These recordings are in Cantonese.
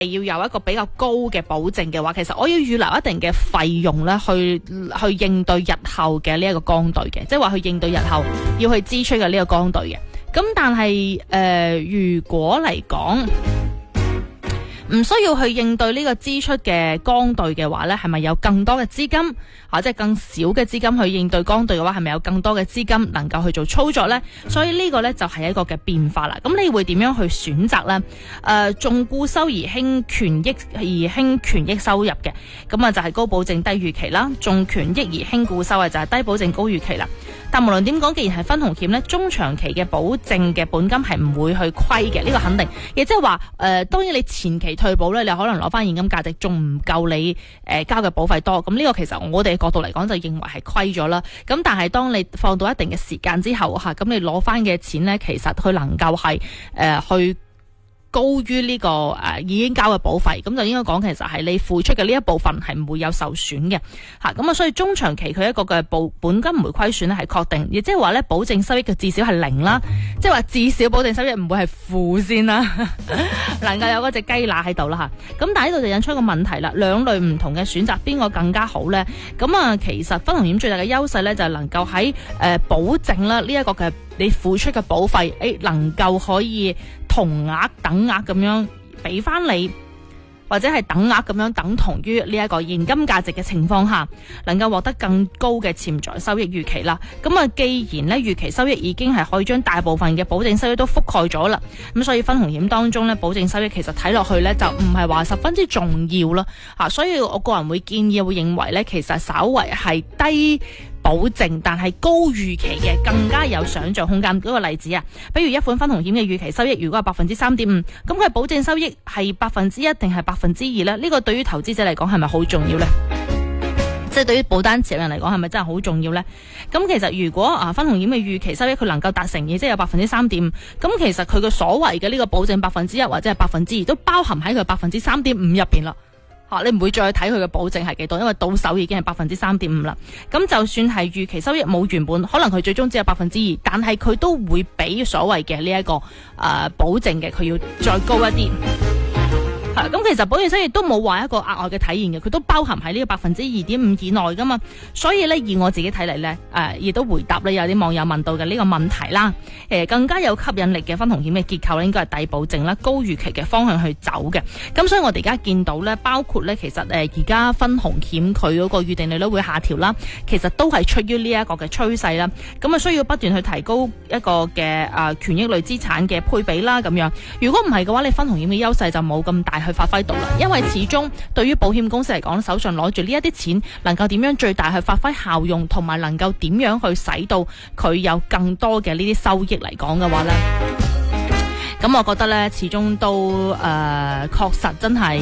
要有一個比較高嘅保證嘅話，其實我要預留一定嘅費用咧，去應對日後嘅呢一個江隊嘅，即係話去應對日後要去支出嘅呢個江隊嘅。咁但係如果嚟講唔需要去應對呢個支出嘅江隊嘅話呢，係咪有更多嘅資金或者更少嘅資金去應對江隊嘅話，係咪有更多嘅資金能夠去做操作呢？所以呢個呢，就係一個嘅變化啦。咁你會點樣去選擇呢？重固收而輕權益收入嘅，咁啊就係高保證低預期啦；重權益而輕固收嘅就係低保證高預期啦。但無論點講，既然係分紅險呢，中長期嘅保證嘅本金係唔會去虧嘅，呢個肯定。亦即係話，當然你前期退保呢，你可能攞翻現金價值仲唔夠你交嘅保費多。咁呢個其實我哋嘅角度嚟講就認為係虧咗啦。咁但係當你放到一定嘅時間之後嚇，咁你攞翻嘅錢呢，其實佢能夠係去高於呢個已經交嘅保費，咁就應該講其實係你付出嘅呢一部分係唔會有受損嘅嚇，咁啊所以中長期佢一個嘅本金唔會虧損咧係確定，亦即係話咧保證收益嘅至少係零啦，即係話至少保證收益唔會係負先啦，能夠有嗰隻雞乸喺度啦嚇。咁但係呢度就引出一個問題啦，兩類唔同嘅選擇邊個更加好咧？咁啊其實分紅險最大嘅優勢咧就係能夠喺保證啦呢一個嘅你付出嘅保費能夠可以同額等額咁樣俾翻你，或者係等額咁樣等同於呢一個現金價值嘅情況下，能夠獲得更高嘅潛在收益預期啦。咁啊，既然呢預期收益已經係可以將大部分嘅保證收益都覆蓋咗啦，咁所以分紅險當中呢，保證收益其實睇落去呢就唔係話十分之重要啦。所以我個人會建議會認為呢，其實稍為係低保證但係高預期嘅更加有想像空間。舉個例子啊，比如一款分紅險嘅預期收益如果係 3.5%， 咁佢保證收益係 1% 定係 2% 呢？呢個對於投資者嚟講係咪好重要呢？即係對於保單持有人嚟講係咪真係好重要呢？咁其實如果分紅險嘅預期收益佢能夠達成嘅，即係有 3.5%， 咁其實佢嘅所謂嘅呢個保證 1% 或者係 2% 都包含喺佢 3.5% 入邊啦。你唔會再睇佢嘅保證係幾多，因為到手已經係 3.5% 啦。咁就算係預期收益冇原本，可能佢最終只有 2%，但係佢都會比所謂嘅呢一個保證嘅佢要再高一啲。咁其實保證收益都冇話一個額外嘅體現嘅，佢都包含喺呢個 2.5% 以內噶嘛。所以呢，以我自己睇嚟呢，亦都回答呢有啲網友問到嘅呢個問題啦。更加有吸引力嘅分紅險嘅結構呢，應該係低保證啦、高預期嘅方向去走嘅。咁所以我哋而家見到呢，包括呢，其實而家分紅險佢嗰個預定利率會下調啦，其實都係出於呢一個嘅趨勢啦。咁啊需要不斷去提高一個嘅權益類資產嘅配比啦，咁樣。如果唔係嘅話，你分紅險嘅優勢就冇咁大去發揮到啦，因為始終對於保險公司嚟講，手上攞住呢一啲錢，能夠點樣最大去發揮效用，同埋能夠點樣去使到佢有更多嘅呢啲收益嚟講嘅話呢，咁我覺得呢，始終都確實真係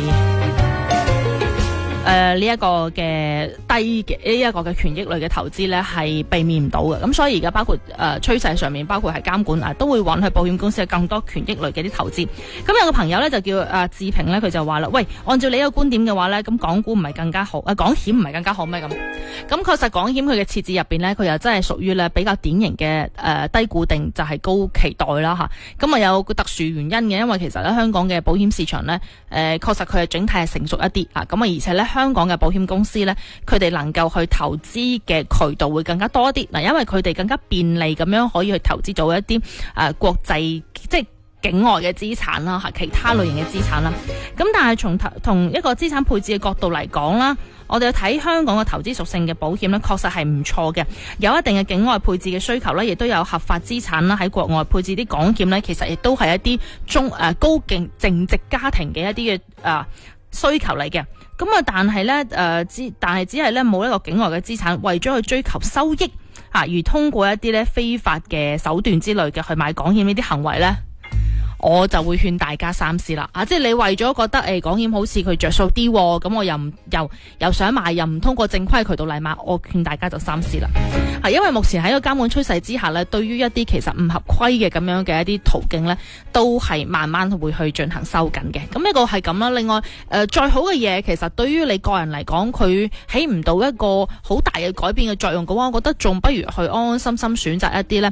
呢一個嘅低嘅呢一個嘅權益類嘅投資呢係避免唔到嘅。咁所以而家包括趨勢上面，包括係監管都會允許保險公司有更多權益類嘅啲投資。咁有個朋友呢就叫志平呢，佢就話啦，喂，按照你個觀點嘅話呢，咁港股唔係更加好，港險唔係更加好咩咁？咁確實港險佢嘅設置入邊呢，佢又真係屬於呢比較典型嘅低固定就係高期待啦吓。咁啊有個特殊原因嘅，因為其實咧香港嘅保險市場呢，確實佢係整體係成熟一啲啊。咁啊而且呢，香港嘅保險公司呢，佢哋能夠去投資嘅渠道會更加多一啲嗱，因為佢哋更加便利咁樣可以去投資做一啲國際即係境外嘅資產啦吓，其他類型嘅資產啦。咁但係從同一個資產配置嘅角度嚟講啦，我哋睇香港嘅投資屬性嘅保險呢，確實係唔錯嘅，有一定嘅境外配置嘅需求呢，亦都有合法資產啦喺國外配置啲港險呢，其實亦都係一啲高淨值家庭嘅一啲嘅需求嚟嘅。咁啊，但係咧，但係只係咧冇一個境外嘅資產，為咗去追求收益而通過一啲咧非法嘅手段之類嘅去買港險呢啲行為咧，我就會勸大家三思啦。即係你為咗覺得港險好似佢着數啲，咁我又想買，又唔通過正規渠道嚟買，我勸大家就三思啦。因為目前喺個監管趨勢之下咧，對於一啲其實唔合規嘅咁樣嘅一啲途徑咧，都係慢慢會去進行收緊嘅。咁呢個係咁啦。另外再好嘅嘢，其實對於你個人嚟講，佢起唔到一個好大嘅改變嘅作用嘅話，我覺得仲不如去安安心心選擇一啲咧，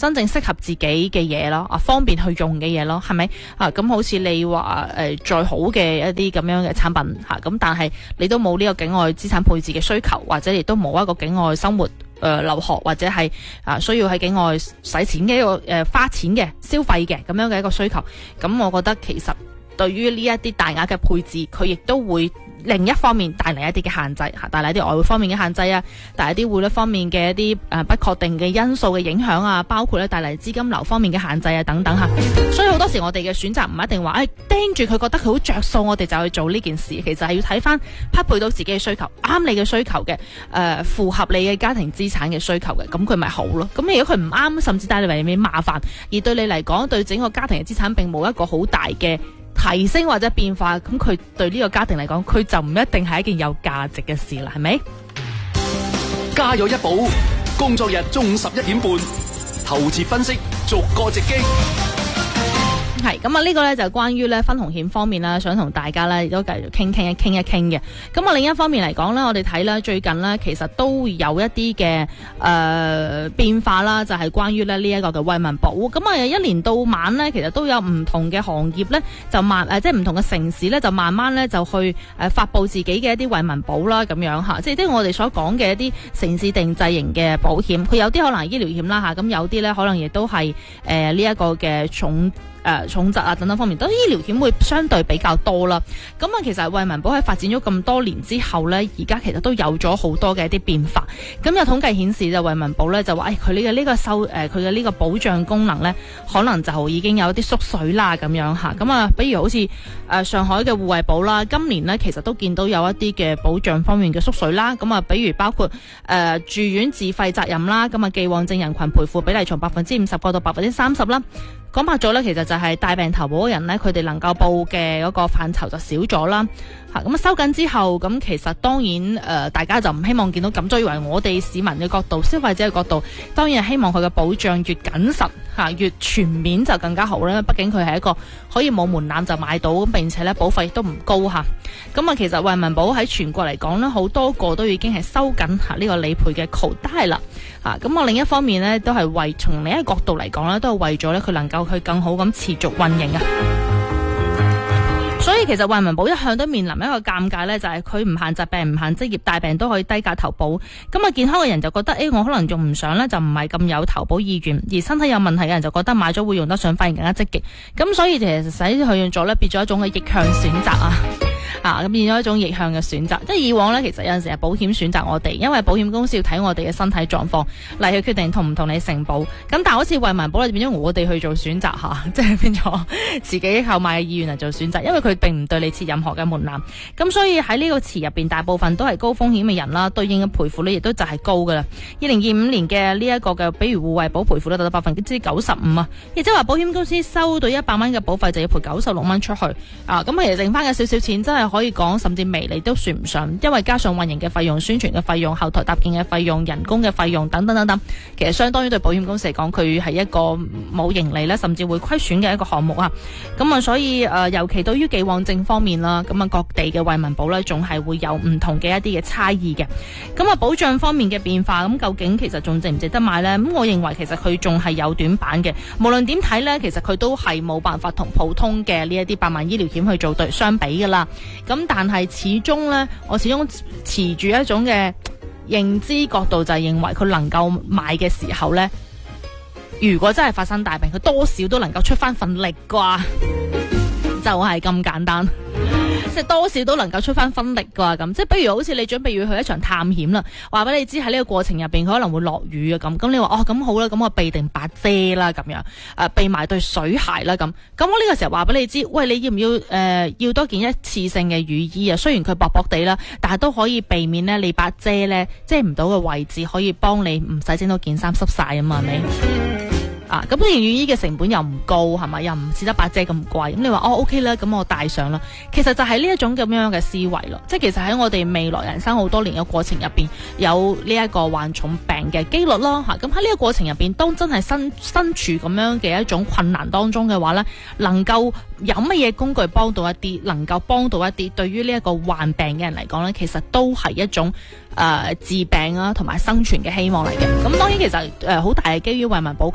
真正適合自己嘅嘢咯，方便去用嘅嘢咯，係咪咁好似你話再好嘅一啲咁樣嘅產品咁，但係你都冇呢個境外資產配置嘅需求，或者亦都冇一個境外生活留學或者係需要喺境外使錢嘅一個花錢嘅消費嘅咁樣嘅一個需求，咁我覺得其實對於呢一啲大額嘅配置，佢亦都會另一方面帶嚟一啲嘅限制，帶嚟一啲外匯方面嘅限制啊，帶嚟一啲匯率方面嘅一啲不確定嘅因素嘅影響啊，包括咧帶嚟資金流方面嘅限制啊等等吓。所以好多時我哋嘅選擇唔一定話盯住佢覺得佢好着數，我哋就去做呢件事。其實係要睇翻匹配到自己嘅需求，啱你嘅需求嘅，符合你嘅家庭資產嘅需求嘅，咁佢咪好咯。咁如果佢唔啱，甚至帶嚟你麻煩，而對你嚟講，對整個家庭嘅資產並冇一個好大嘅提升或者變化，咁佢對呢個家庭嚟講，佢就唔一定係一件有價值嘅事啦，係咪？ 家有一寶，工作日中午11點半，投資分析逐個直擊。 係咁啊！呢個咧就關於咧分紅險方面啦，想同大家咧亦都繼續傾一傾嘅。咁啊另一方面嚟講咧，我哋睇咧最近咧其實都有一啲嘅變化啦，就係關於咧呢一個嘅惠民保。咁啊一年到晚咧，其實都有唔同嘅行業咧，就即係唔同嘅城市咧，就慢慢咧就去發佈自己嘅一啲惠民保啦，咁樣吓，即係我哋所講嘅一啲城市定制型嘅保險，佢有啲可能係醫療險啦吓，咁有啲咧可能亦都係呢一個嘅重疾啊等等方面，都醫療險會相對比較多啦。咁啊，其實惠民保喺發展咗咁多年之後呢，而家其實都有咗好多嘅一啲變化。咁有統計顯示就惠民保呢，就話佢呢個佢嘅呢個保障功能呢，可能就已經有啲縮水啦咁樣吓。咁啊，比如好似上海嘅護衛保啦，今年呢其實都見到有一啲嘅保障方面嘅縮水啦。咁啊，比如包括住院自費責任啦，咁啊既往症人群賠付比例從50%降到30%啦。講白咗咧，其實就係大病投保嘅人咧，佢哋能夠報嘅嗰個範疇就少咗啦。咁收緊之後，咁其實當然大家就唔希望見到咁，作為我哋市民嘅角度、消費者嘅角度，當然係希望佢嘅保障越緊實越全面就更加好啦。畢竟佢係一個可以冇門檻就買到，並且咧保費亦都唔高嚇。咁啊，其實惠民保喺全國嚟講咧，好多個都已經係收緊呢個理賠嘅扣帶啦。咁我另一方面咧，都係從另一個角度嚟講咧，都係為咗咧佢能夠去更好咁持續運營啊。所以其實惠民保一向都面臨一個尷尬咧，就係佢唔限疾病、唔限職業，大病都可以低價投保。咁啊，健康嘅人就覺得，我可能仲唔上咧，就唔係咁有投保意願；而身體有問題嘅人就覺得買咗會用得上，反而更加積極。咁所以其實使佢用咗咧，變咗一種嘅逆向選擇啊。咁變咗一種逆向嘅選擇，即係以往呢，其實有陣時係保險選擇我哋，因為保險公司要睇我哋嘅身體狀況嚟去決定同唔同你承保。咁但係好似惠民保咧，變咗我哋去做選擇吓，即係變咗自己購買嘅意願嚟做選擇，因為佢並唔對你設任何嘅門檻。咁所以喺呢個池入邊，大部分都係高風險嘅人啦，對應嘅賠付呢亦都就係高噶啦。2025年嘅呢一個嘅，比如護衛保賠付率達到95%啊，亦即係話保險公司收到100蚊嘅保費就要賠96蚊出去啊。咁其實剩翻嘅少少錢真係可以講，甚至微利都算唔上，因為加上運營嘅費用、宣傳嘅費用、後台搭建嘅費用、人工嘅費用等等等等，其實相當於對保險公司嚟講，佢係一個冇盈利咧，甚至會虧損嘅一個項目啊。咁啊，所以尤其對於既往症方面啦，咁啊各地嘅惠民保咧，仲係會有唔同嘅一啲嘅差異嘅。咁啊，保障方面嘅變化，咁究竟其實仲值唔值得買呢？咁我認為其實佢仲係有短板嘅。無論點睇呢，其實佢都係冇辦法同普通嘅呢一啲百萬醫療險去做對相比噶啦。咁但係始終呢，我始終持住一種嘅認知角度，就係認為佢能夠買嘅時候呢，如果真係發生大病，佢多少都能夠出翻份力啩，就係咁簡單。即係多少都能夠出翻分力啩咁，即係比如好似你準備要去一場探險啦，話俾你知喺呢個過程入邊佢可能會落雨啊咁你話咁好啦，咁我備定把遮啦咁樣，備埋對水鞋啦咁我呢個時候話俾你知，喂，你要唔要要多件一次性嘅雨衣啊？雖然佢薄薄地啦，但係都可以避免呢你把遮呢遮唔到嘅位置，可以幫你唔使整到件衫濕晒啊嘛，係咪？咁呢件雨衣嘅成本又唔高，係咪？又唔似得把遮咁貴。咁你話OK 啦，咁我帶上啦。其實就係呢一種咁樣嘅思維咯。即係其實喺我哋未來人生好多年嘅過程入邊，有呢一個患重病嘅機率咯。咁喺呢個過程入邊，當真係身處咁樣嘅一種困難當中嘅話呢，能夠有乜嘢工具幫到一啲，能夠幫到一啲，對於呢一個患病嘅人嚟講呢，其實都係一種治病啊同埋生存嘅希望嚟嘅。咁當然其實好大嘅基於惠民保，佢並冇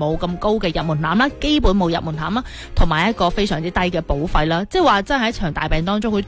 冇咁高嘅入門檻啦，基本冇入門檻啦，同埋一個非常之低嘅保費啦。即係話真係喺一場大病當中，佢